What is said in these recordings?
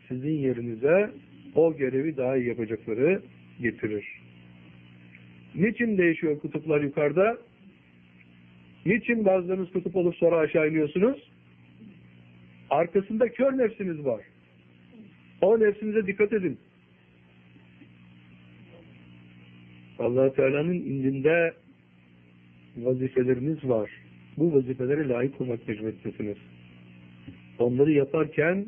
sizin yerinize o görevi daha iyi yapacakları getirir. Niçin değişiyor kutuplar yukarıda? Niçin bazılarınız kutup olup sonra aşağı iniyorsunuz? Arkasında kör nefsiniz var. O nefsinize dikkat edin. Allah-u Teala'nın indinde vazifeleriniz var. Bu vazifelere layık olmak mecburiyetindesiniz. Onları yaparken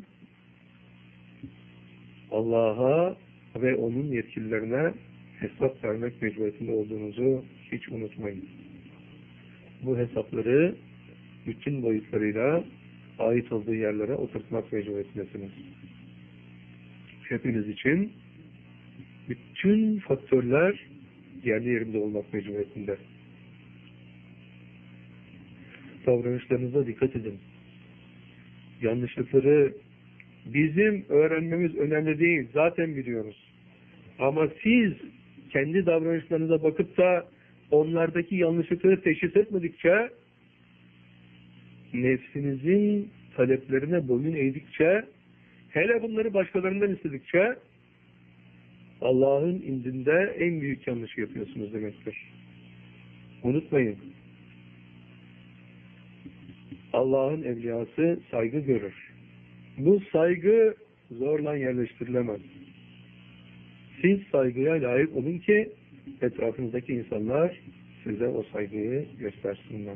Allah'a ve onun yetkililerine hesap vermek mecburiyetinde olduğunuzu hiç unutmayın. Bu hesapları bütün boyutlarıyla ait olduğu yerlere oturtmak mecburiyetindesiniz. Hepiniz için bütün faktörler yerli yerinde olmak mecburiyetinde. Davranışlarınıza dikkat edin. Yanlışlıkları bizim öğrenmemiz önemli değil. Zaten biliyoruz. Ama siz kendi davranışlarınıza bakıp da onlardaki yanlışlıkları teşhis etmedikçe, nefsinizin taleplerine boyun eğdikçe, hele bunları başkalarından istedikçe, Allah'ın indinde en büyük yanlışı yapıyorsunuz demektir. Unutmayın. Allah'ın evliyası saygı görür. Bu saygı zorla yerleştirilemez. Siz saygıya layık olun ki etrafınızdaki insanlar size o saygıyı göstersinler.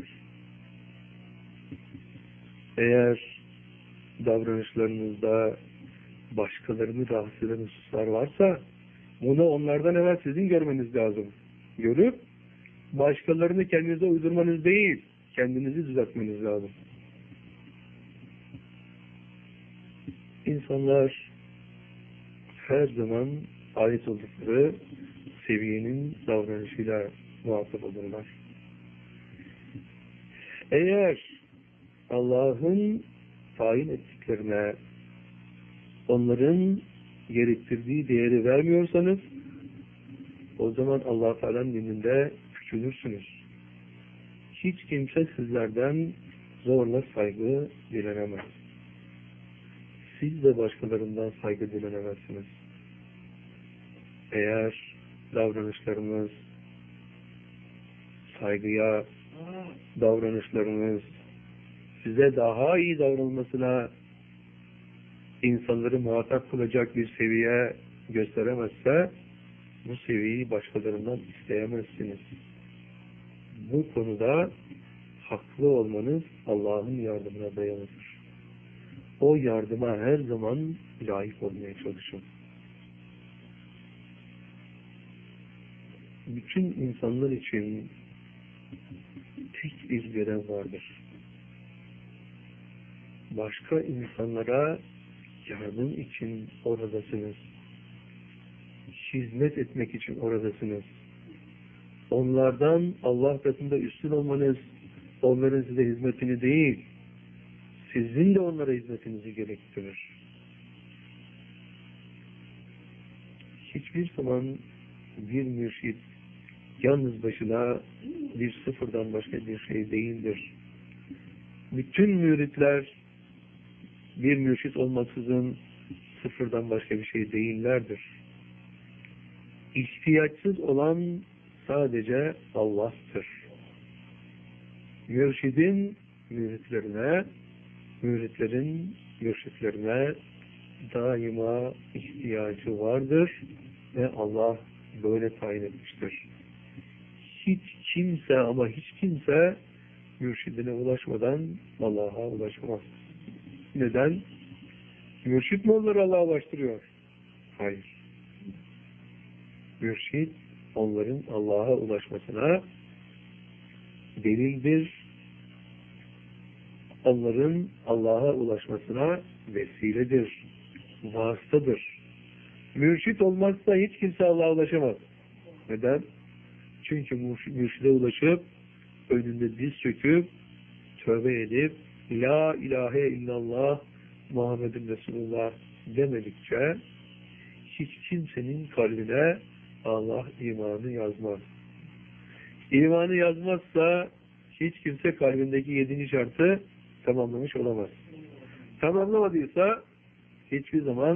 Eğer davranışlarınızda başkalarını rahatsız eden hususlar varsa bunu onlardan evvel sizin görmeniz lazım. Görüp başkalarını kendinize uydurmanız değil, kendinizi düzeltmeniz lazım. İnsanlar her zaman ait oldukları seviyenin davranışıyla muhatap olurlar. Eğer Allah'ın tayin ettiklerine onların gerektirdiği değeri vermiyorsanız o zaman Allah Teala'nın dininde küçülürsünüz. Hiç kimse sizlerden zorla saygı dilenemez. Siz de başkalarından saygı dilenemezsiniz. Eğer davranışlarınız saygıya, davranışlarınız size daha iyi davranılmasına insanları muhatap kılacak bir seviye gösteremezse bu seviyeyi başkalarından isteyemezsiniz. Bu konuda haklı olmanız Allah'ın yardımına dayanıdır. O yardıma her zaman layık olmaya çalışın. Bütün insanlar için tek bir görev vardır. Başka insanlara yardım için oradasınız. Hizmet etmek için oradasınız. Onlardan Allah katında üstün olmanız, onların size hizmetini değil, sizin de onlara hizmetinizi gerektirir. Hiçbir zaman bir mürşid yalnız başına bir sıfırdan başka bir şey değildir. Bütün müritler bir mürşid olmaksızın sıfırdan başka bir şey değillerdir. İhtiyaçsız olan sadece Allah'tır. Mürşidin müritlerine, müritlerin mürşitlerine daima ihtiyacı vardır ve Allah böyle tayin etmiştir. Hiç kimse ama hiç kimse mürşidine ulaşmadan Allah'a ulaşmaz. Neden? Mürşid mi onları Allah'a ulaştırıyor? Hayır. Mürşid onların Allah'a ulaşmasına delildir. Onların Allah'a ulaşmasına vesiledir. Vasıtadır. Mürşid olmazsa hiç kimse Allah'a ulaşamaz. Neden? Çünkü mürşide ulaşıp önünde diz çöküp tövbe edip La ilahe illallah Muhammedun Resulullah demedikçe hiç kimsenin kalbine Allah imanı yazmaz. İmanı yazmazsa hiç kimse kalbindeki 7. şartı tamamlamış olamaz. Tamamlamadıysa hiçbir zaman